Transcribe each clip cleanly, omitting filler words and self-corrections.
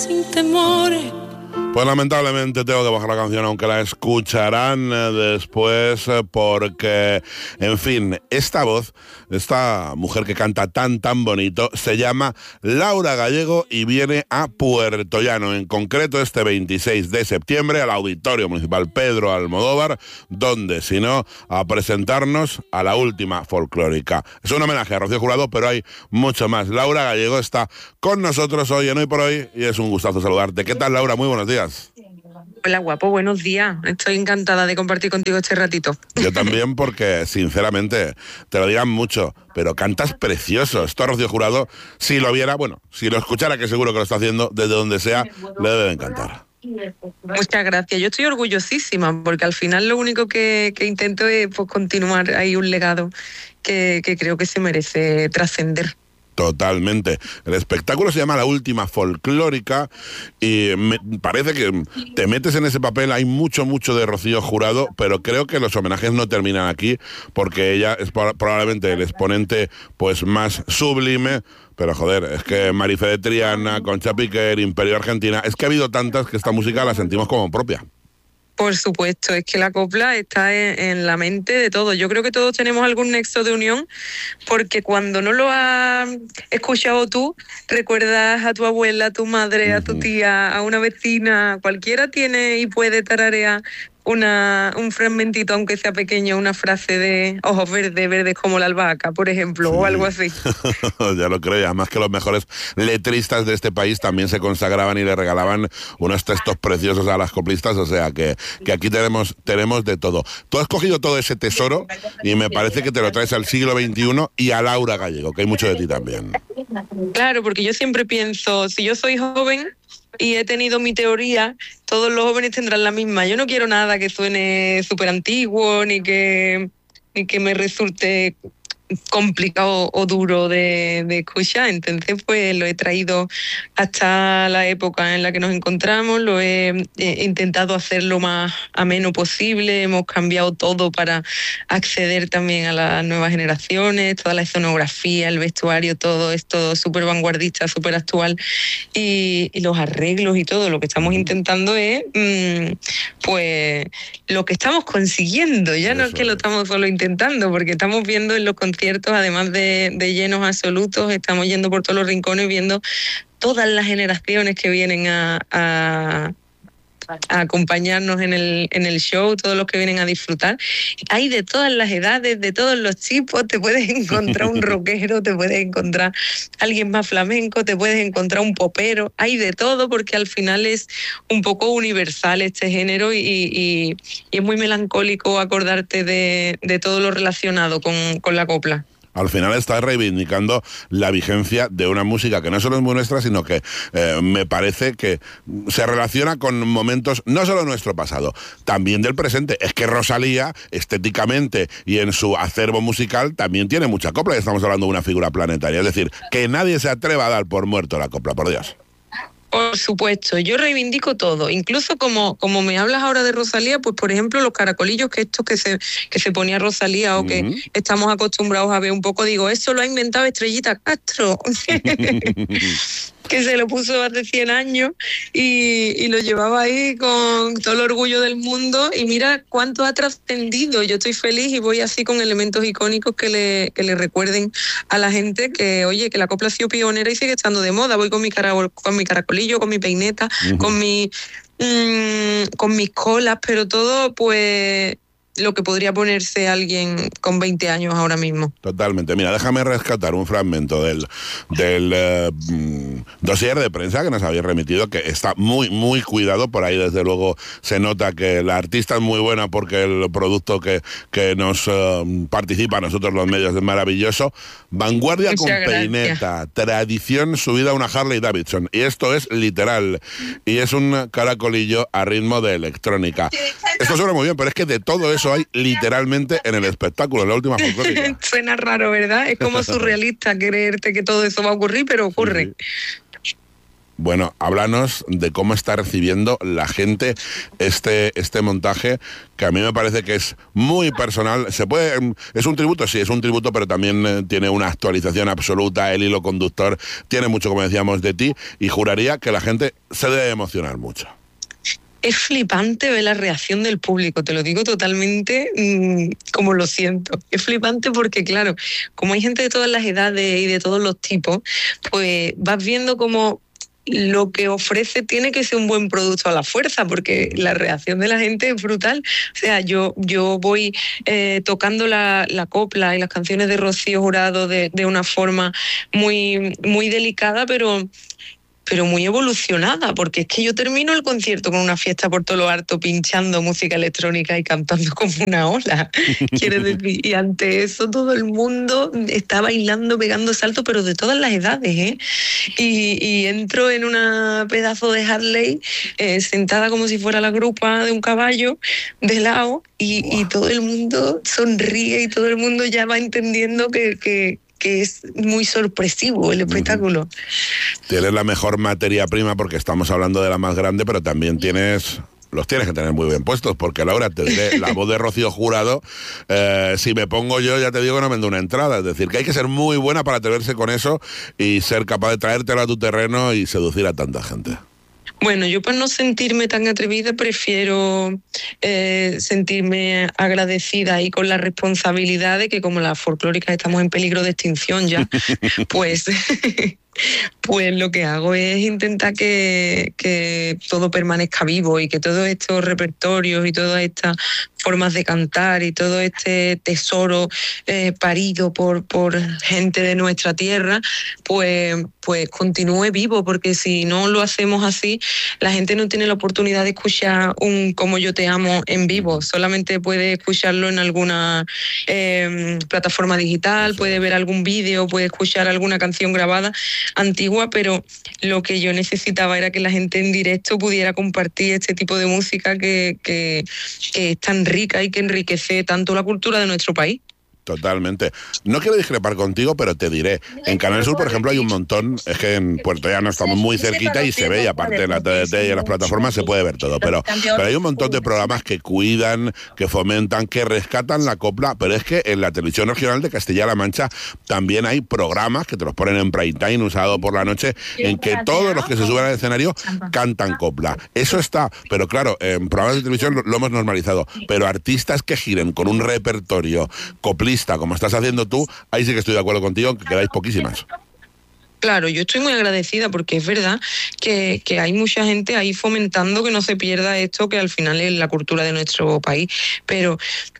Sin temores. Pues lamentablemente tengo que bajar la canción, aunque la escucharán después, porque, en fin, esta voz, esta mujer que canta tan bonito, se llama Laura Gallego y viene a Puerto Llano, en concreto este 26 de septiembre, al Auditorio Municipal Pedro Almodóvar, donde, si no, a presentarnos a la última folclórica. Es un homenaje a Rocío Jurado, pero hay mucho más. Laura Gallego está con nosotros hoy en Hoy por Hoy y es un gustazo saludarte. ¿Qué tal, Laura? Muy buenos días. Hola, guapo, buenos días. Estoy encantada de compartir contigo este ratito. Yo también, porque sinceramente te lo dirán mucho, pero cantas precioso. Esto a Rocío Jurado, si lo viera, bueno, si lo escuchara, que seguro que lo está haciendo, desde donde sea, le debe encantar. Muchas gracias. Yo estoy orgullosísima porque al final lo único que intento es pues, continuar ahí un legado que creo que se merece trascender. Totalmente. El espectáculo se llama La Última Folclórica y me parece que te metes en ese papel. Hay mucho de Rocío Jurado, pero creo que los homenajes no terminan aquí, porque ella es probablemente el exponente pues más sublime. Pero joder, es que Marifé de Triana, Concha Piquer, Imperio Argentina, es que ha habido tantas que esta música la sentimos como propia. Por supuesto, es que la copla está en la mente de todos. Yo creo que todos tenemos algún nexo de unión, porque cuando no lo has escuchado tú, recuerdas a tu abuela, a tu madre, a tu tía, a una vecina, cualquiera tiene y puede tararear un fragmentito, aunque sea pequeño, una frase de ojos verdes como la albahaca, por ejemplo, sí. O algo así. Ya lo creo, y además que los mejores letristas de este país también se consagraban y le regalaban unos textos preciosos a las coplistas, o sea que aquí tenemos de todo. Tú has cogido todo ese tesoro y me parece que te lo traes al siglo XXI y a Laura Gallego, que hay mucho de ti también. Claro, porque yo siempre pienso, si yo soy joven y he tenido mi teoría, todos los jóvenes tendrán la misma. Yo no quiero nada que suene súper antiguo, ni que me resulte complicado o duro de escuchar. Entonces pues lo he traído hasta la época en la que nos encontramos, lo he intentado hacer lo más ameno posible, hemos cambiado todo para acceder también a las nuevas generaciones, toda la escenografía, el vestuario, todo esto súper vanguardista, súper actual, y los arreglos y todo. Lo que estamos intentando es pues lo que estamos consiguiendo, ya no es que lo estamos solo intentando, porque estamos viendo en los conciertos, además de llenos absolutos, estamos yendo por todos los rincones viendo todas las generaciones que vienen a acompañarnos en el show, todos los que vienen a disfrutar. Hay de todas las edades, de todos los tipos. Te puedes encontrar un rockero, te puedes encontrar alguien más flamenco, te puedes encontrar un popero. Hay de todo, porque al final es un poco universal este género y es muy melancólico acordarte de todo lo relacionado con la copla. Al final está reivindicando la vigencia de una música que no solo es muy nuestra, sino que me parece que se relaciona con momentos no solo de nuestro pasado, también del presente. Es que Rosalía, estéticamente y en su acervo musical, también tiene mucha copla, y estamos hablando de una figura planetaria. Es decir, que nadie se atreva a dar por muerto la copla, por Dios. Por supuesto, yo reivindico todo, incluso como me hablas ahora de Rosalía, pues por ejemplo los caracolillos que se ponía Rosalía o que estamos acostumbrados a ver un poco, digo, eso lo ha inventado Estrellita Castro, que se lo puso hace 100 años y lo llevaba ahí con todo el orgullo del mundo, y mira cuánto ha trascendido. Yo estoy feliz y voy así con elementos icónicos que le recuerden a la gente que, oye, que la copla ha sido pionera y sigue estando de moda. Voy con mi caracolillo, con mi peineta, con mis colas, pero todo pues lo que podría ponerse alguien con 20 años ahora mismo. Totalmente. Mira, déjame rescatar un fragmento del dossier de prensa que nos habéis remitido, que está muy cuidado. Por ahí desde luego se nota que la artista es muy buena, porque el producto que nos participa a nosotros los medios es maravilloso. Vanguardia con peineta, tradición subida a una Harley Davidson, y esto es literal, y es un caracolillo a ritmo de electrónica. Esto suena muy bien, pero es que de todo eso hay literalmente en el espectáculo, en La Última Folclórica. Suena raro, ¿verdad? Es como surrealista creerte que todo eso va a ocurrir, pero ocurre. Sí. Bueno, háblanos de cómo está recibiendo la gente este montaje, que a mí me parece que es muy personal. Es un tributo, sí, es un tributo, pero también tiene una actualización absoluta. El hilo conductor tiene mucho, como decíamos, de ti, y juraría que la gente se debe emocionar mucho. Es flipante ver la reacción del público, te lo digo totalmente como lo siento. Es flipante porque, claro, como hay gente de todas las edades y de todos los tipos, pues vas viendo como lo que ofrece tiene que ser un buen producto a la fuerza, porque la reacción de la gente es brutal. O sea, yo voy tocando la copla y las canciones de Rocío Jurado de una forma muy, muy delicada, pero muy evolucionada, porque es que yo termino el concierto con una fiesta por todo lo alto, pinchando música electrónica y cantando como una ola. Quiero decir, y ante eso todo el mundo está bailando, pegando saltos, pero de todas las edades, ¿eh? Y entro en una pedazo de Harley, sentada como si fuera la grupa de un caballo, de lado, y todo el mundo sonríe y todo el mundo ya va entendiendo que es muy sorpresivo el espectáculo. Tienes la mejor materia prima, porque estamos hablando de la más grande, pero también los tienes que tener muy bien puestos, porque Laura, te diré, la voz de Rocío Jurado, si me pongo yo, ya te digo que no vendo una entrada. Es decir, que hay que ser muy buena para atreverse con eso y ser capaz de traértelo a tu terreno y seducir a tanta gente. Bueno, yo para no sentirme tan atrevida prefiero sentirme agradecida y con la responsabilidad de que, como las folclóricas estamos en peligro de extinción ya, pues lo que hago es intentar que todo permanezca vivo y que todos estos repertorios y todas estas formas de cantar y todo este tesoro parido por gente de nuestra tierra, pues continúe vivo, porque si no lo hacemos así, la gente no tiene la oportunidad de escuchar un Como yo te amo en vivo, solamente puede escucharlo en alguna plataforma digital, puede ver algún vídeo, puede escuchar alguna canción grabada antigua, pero lo que yo necesitaba era que la gente en directo pudiera compartir este tipo de música que es tan rica y que enriquece tanto la cultura de nuestro país. Totalmente. No quiero discrepar contigo, pero te diré, en Canal Sur, por ejemplo, hay un montón, es que en Puerto Llano estamos muy cerquita y se ve, y aparte de la TDT y en las plataformas se puede ver todo, pero hay un montón de programas que cuidan, que fomentan, que rescatan la copla, pero es que en la televisión regional de Castilla-La Mancha también hay programas que te los ponen en prime time, un sábado por la noche, en que todos los que se suben al escenario cantan copla. Eso está, pero claro, en programas de televisión lo hemos normalizado, pero artistas que giren con un repertorio coplista, como estás haciendo tú, ahí sí que estoy de acuerdo contigo, que quedáis poquísimas. Claro, yo estoy muy agradecida, porque es verdad que hay mucha gente ahí fomentando que no se pierda esto, que al final es la cultura de nuestro país, pero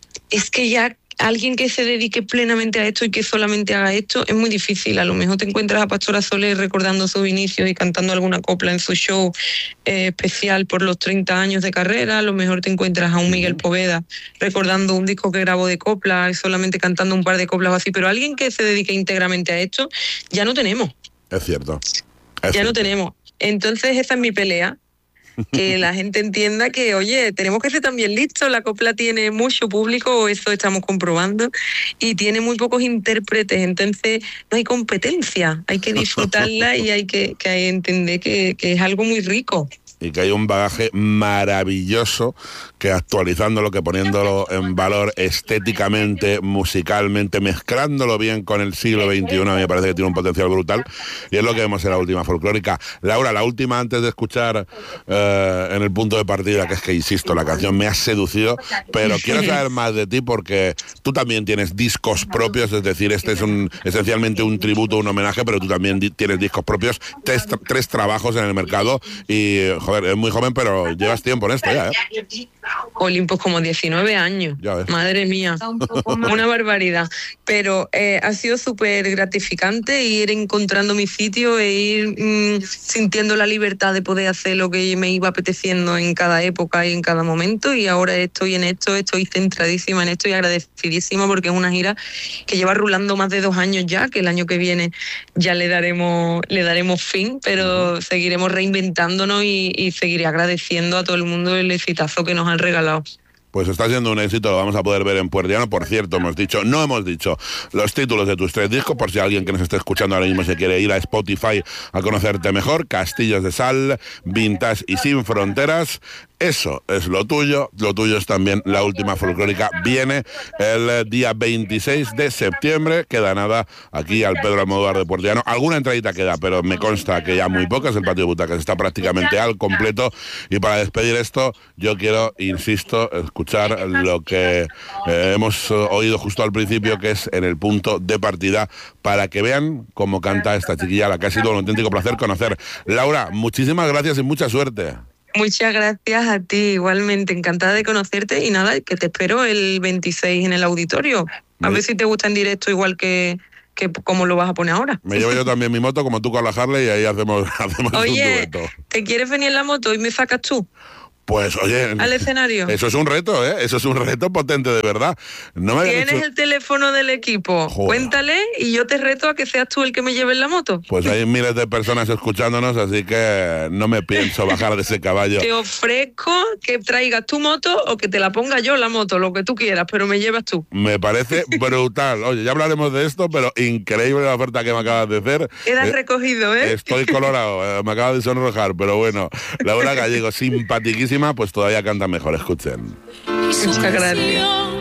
es que ya alguien que se dedique plenamente a esto y que solamente haga esto es muy difícil. A lo mejor te encuentras a Pastora Soler recordando sus inicios y cantando alguna copla en su show especial por los 30 años de carrera. A lo mejor te encuentras a un Miguel Poveda recordando un disco que grabó de copla y solamente cantando un par de coplas o así, pero alguien que se dedique íntegramente a esto ya no tenemos. Es cierto. No tenemos. Entonces esa es mi pelea. Que la gente entienda que, oye, tenemos que ser también listos. La copla tiene mucho público, eso estamos comprobando, y tiene muy pocos intérpretes, entonces no hay competencia, hay que disfrutarla y hay que entender que es algo muy rico. Y que hay un bagaje maravilloso, que actualizándolo, que poniéndolo en valor estéticamente, musicalmente, mezclándolo bien con el siglo XXI, a mí me parece que tiene un potencial brutal, y es lo que vemos en la última folclórica. Laura, la última antes de escuchar en el punto de partida, que es que, insisto, la canción me ha seducido, pero quiero saber más de ti, porque tú también tienes discos propios, es decir, este es esencialmente un tributo, un homenaje, pero tú también tienes discos propios, tres trabajos en el mercado, y joder, es muy joven, pero llevas tiempo en esto ya, ¿eh? Olimpos, como 19 años. Madre mía, una barbaridad. Pero ha sido súper gratificante ir encontrando mi sitio e ir sintiendo la libertad de poder hacer lo que me iba apeteciendo en cada época y en cada momento. Y ahora estoy en esto, estoy centradísima en esto y agradecidísima, porque es una gira que lleva rulando más de 2 años ya, que el año que viene ya le daremos fin, pero seguiremos reinventándonos y seguiré agradeciendo a todo el mundo el exitazo que nos han regalado. pues está siendo un éxito, lo vamos a poder ver en Puertiano. Por cierto, no hemos dicho los títulos de tus 3 discos, por si alguien que nos esté escuchando ahora mismo se quiere ir a Spotify a conocerte mejor. Castillos de Sal, Vintage y Sin Fronteras. Eso es lo tuyo es también La Última Folclórica. Viene el día 26 de septiembre, queda nada aquí al Pedro Almodóvar de Puertiano. Alguna entradita queda, pero me consta que ya muy pocas. El patio de butacas está prácticamente al completo. Y para despedir esto, yo quiero, insisto, escuchar lo que hemos oído justo al principio, que es En el punto de partida, para que vean cómo canta esta chiquilla, a la que ha sido un auténtico placer conocer. Laura, muchísimas gracias y mucha suerte. Muchas gracias a ti, igualmente, encantada de conocerte y nada, que te espero el 26 en el auditorio. A ver si te gusta en directo igual que como lo vas a poner ahora. Me llevo yo también mi moto, como tú con la Harley, y ahí hacemos Oye, un dueto. ¿te quieres venir en la moto y me sacas tú? Pues oye, al escenario. Eso es un reto, ¿eh? Eso es un reto potente, de verdad. ¿Tienes el teléfono del equipo? Joder. Cuéntale y yo te reto a que seas tú el que me lleve en la moto. Pues hay miles de personas escuchándonos, así que no me pienso bajar de ese caballo. Te ofrezco que traigas tu moto o que te la ponga yo la moto, lo que tú quieras, pero me llevas tú. Me parece brutal. Oye, ya hablaremos de esto, pero increíble la oferta que me acabas de hacer. Quedas recogido, ¿eh? Estoy colorado, me acaba de sonrojar, pero bueno, Laura Gallego, simpaticísima, pues todavía canta mejor, escuchen. Muchas gracias.